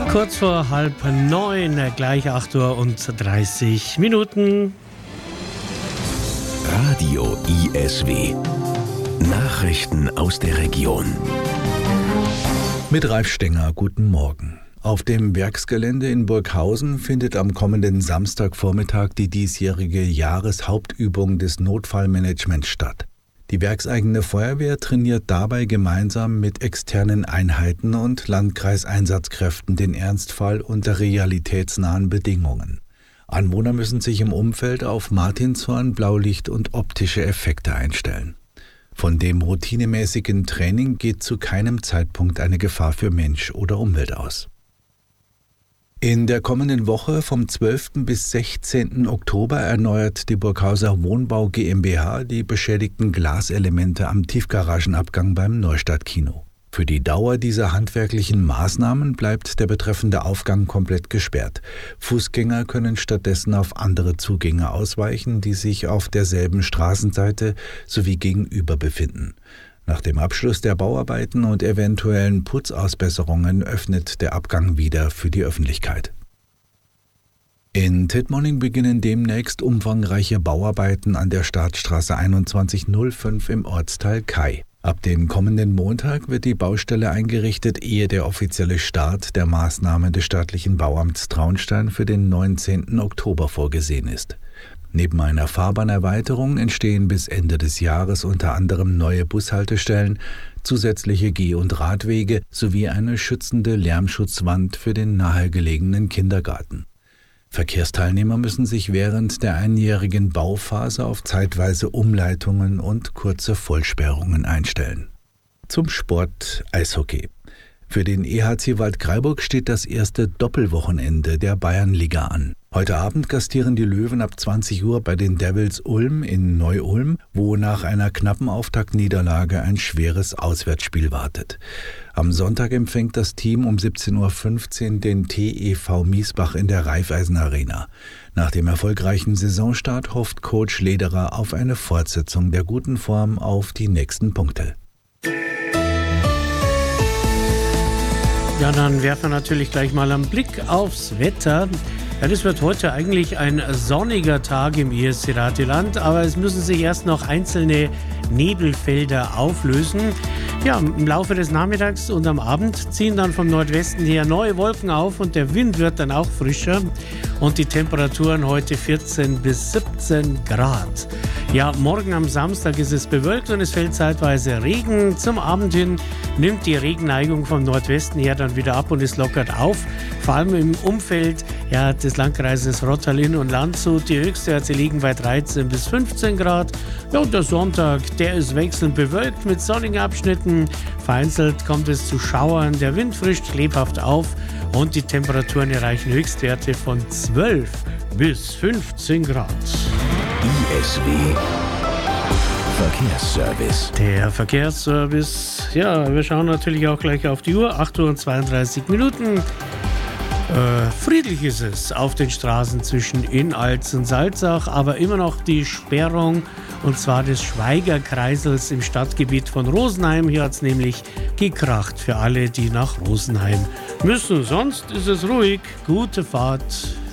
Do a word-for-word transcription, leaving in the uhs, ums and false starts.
Kurz vor halb neun, gleich acht Uhr und dreißig Minuten. Radio I S W. Nachrichten aus der Region. Mit Ralf Stenger, guten Morgen. Auf dem Werksgelände in Burghausen findet am kommenden Samstagvormittag die diesjährige Jahreshauptübung des Notfallmanagements statt. Die werkseigene Feuerwehr trainiert dabei gemeinsam mit externen Einheiten und Landkreiseinsatzkräften den Ernstfall unter realitätsnahen Bedingungen. Anwohner müssen sich im Umfeld auf Martinshorn, Blaulicht und optische Effekte einstellen. Von dem routinemäßigen Training geht zu keinem Zeitpunkt eine Gefahr für Mensch oder Umwelt aus. In der kommenden Woche vom zwölften bis sechzehnten Oktober erneuert die Burghauser Wohnbau GmbH die beschädigten Glaselemente am Tiefgaragenabgang beim Neustadtkino. Für die Dauer dieser handwerklichen Maßnahmen bleibt der betreffende Aufgang komplett gesperrt. Fußgänger können stattdessen auf andere Zugänge ausweichen, die sich auf derselben Straßenseite sowie gegenüber befinden. Nach dem Abschluss der Bauarbeiten und eventuellen Putzausbesserungen öffnet der Abgang wieder für die Öffentlichkeit. In Tittmoning beginnen demnächst umfangreiche Bauarbeiten an der Staatsstraße einundzwanzig null fünf im Ortsteil Kai. Ab dem kommenden Montag wird die Baustelle eingerichtet, ehe der offizielle Start der Maßnahmen des staatlichen Bauamts Traunstein für den neunzehnten Oktober vorgesehen ist. Neben einer Fahrbahnerweiterung entstehen bis Ende des Jahres unter anderem neue Bushaltestellen, zusätzliche Geh- und Radwege sowie eine schützende Lärmschutzwand für den nahegelegenen Kindergarten. Verkehrsteilnehmer müssen sich während der einjährigen Bauphase auf zeitweise Umleitungen und kurze Vollsperrungen einstellen. Zum Sport Eishockey. Für den E H C Waldkraiburg steht das erste Doppelwochenende der Bayernliga an. Heute Abend gastieren die Löwen ab zwanzig Uhr bei den Devils Ulm in Neu-Ulm, wo nach einer knappen Auftaktniederlage ein schweres Auswärtsspiel wartet. Am Sonntag empfängt das Team um siebzehn Uhr fünfzehn den T E V Miesbach in der Raiffeisen Arena. Nach dem erfolgreichen Saisonstart hofft Coach Lederer auf eine Fortsetzung der guten Form auf die nächsten Punkte. Ja, dann werfen wir natürlich gleich mal einen Blick aufs Wetter. Ja, das wird heute eigentlich ein sonniger Tag im I S C Ratioland, aber es müssen sich erst noch einzelne Nebelfelder auflösen. Ja, im Laufe des Nachmittags und am Abend ziehen dann vom Nordwesten her neue Wolken auf und der Wind wird dann auch frischer und die Temperaturen heute vierzehn bis siebzehn Grad. Ja, morgen am Samstag ist es bewölkt und es fällt zeitweise Regen. Zum Abend hin nimmt die Regenneigung vom Nordwesten her dann wieder ab und es lockert auf. Vor allem im Umfeld ja, des Landkreises Rottalin und Landshut. Die Höchstwerte liegen bei dreizehn bis fünfzehn Grad. Ja, und der Sonntag, der ist wechselnd bewölkt mit sonnigen Abschnitten. Vereinzelt kommt es zu Schauern. Der Wind frischt lebhaft auf und die Temperaturen erreichen Höchstwerte von zwölf bis fünfzehn Grad. I S W Verkehrsservice. Der Verkehrsservice, ja, wir schauen natürlich auch gleich auf die Uhr, acht Uhr und zweiunddreißig Minuten. Äh, friedlich ist es auf den Straßen zwischen Innalz und Salzach, aber immer noch die Sperrung, und zwar des Schweigerkreisels im Stadtgebiet von Rosenheim. Hier hat es nämlich gekracht für alle, die nach Rosenheim müssen. Sonst ist es ruhig. Gute Fahrt.